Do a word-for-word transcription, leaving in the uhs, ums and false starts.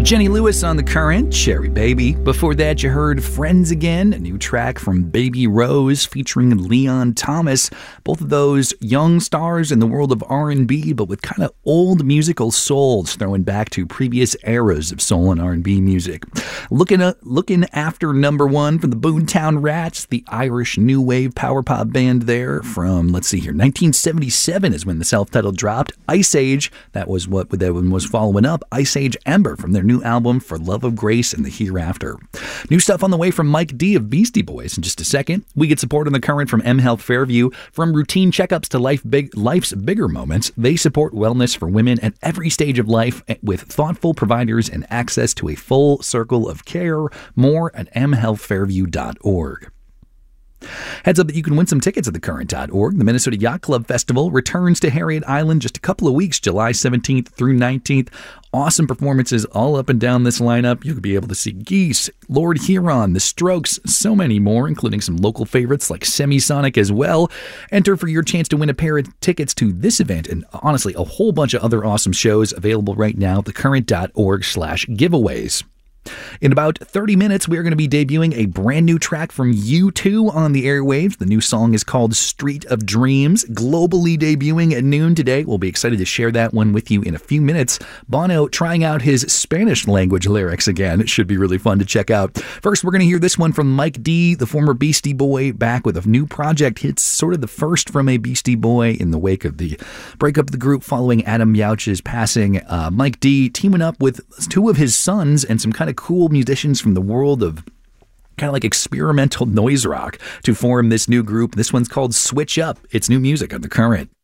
Jenny Lewis on The Current, Cherry Baby. Before that, you heard Friends Again, a new track from Baby Rose featuring Leon Thomas. Both of those young stars in the world of R and B, but with kind of old musical souls, throwing back to previous eras of soul and R and B music. Looking, uh, looking after number one from the Boomtown Rats, the Irish new wave power pop band there from, let's see here, nineteen seventy-seven is when the self-titled dropped. Ice Age, that was what that one was following up. Ice Age Ember from their new album For Love of Grace and the Hereafter. New stuff on the way from Mike D of Beastie Boys in just a second. We get support on The Current from M Health Fairview. From routine checkups to life big, life's bigger moments, they support wellness for women at every stage of life with thoughtful providers and access to a full circle of care. More at m health fairview dot org. Heads up that you can win some tickets at the current dot org. The Minnesota Yacht Club Festival returns to Harriet Island just a couple of weeks, July seventeenth through nineteenth. Awesome performances all up and down this lineup. You'll be able to see Geese, Lord Huron, The Strokes, so many more, including some local favorites like Semisonic as well. Enter for your chance to win a pair of tickets to this event and honestly a whole bunch of other awesome shows available right now at the current dot org slash giveaways. In about thirty minutes, we are going to be debuting a brand new track from U two on the airwaves. The new song is called Street of Dreams, globally debuting at noon today. We'll be excited to share that one with you in a few minutes. Bono trying out his Spanish language lyrics again. It should be really fun to check out. First, we're going to hear this one from Mike D, the former Beastie Boy, back with a new project. It's sort of the first from a Beastie Boy in the wake of the breakup of the group following Adam Yauch's passing. Uh, Mike D teaming up with two of his sons and some kind of cool musicians from the world of kind of like experimental noise rock to form this new group. This one's called Switch Up. It's new music on The Current.